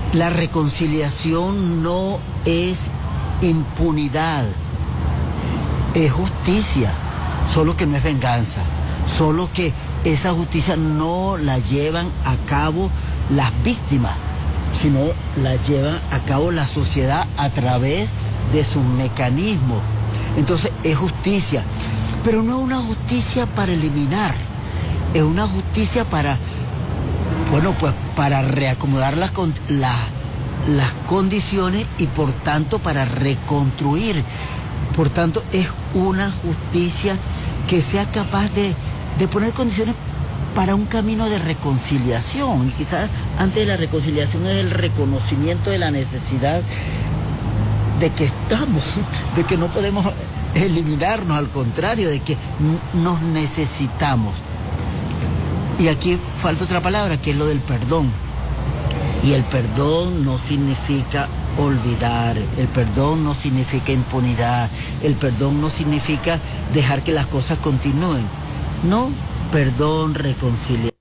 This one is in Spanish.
La reconciliación no es impunidad, es justicia, solo que no es venganza, solo que esa justicia no la llevan a cabo las víctimas, sino la lleva a cabo la sociedad a través de sus mecanismos. Entonces es justicia, pero no es una justicia para eliminar, es una justicia para, bueno, pues para reacomodar las condiciones y por tanto para reconstruir. Por tanto es una justicia que sea capaz de poner condiciones para un camino de reconciliación. Y quizás antes de la reconciliación es el reconocimiento de la necesidad de que estamos, de que no podemos eliminarnos, al contrario, de que nos necesitamos. Y aquí falta otra palabra, que es lo del perdón. Y el perdón no significa olvidar, el perdón no significa impunidad, el perdón no significa dejar que las cosas continúen. No, perdón, reconciliación.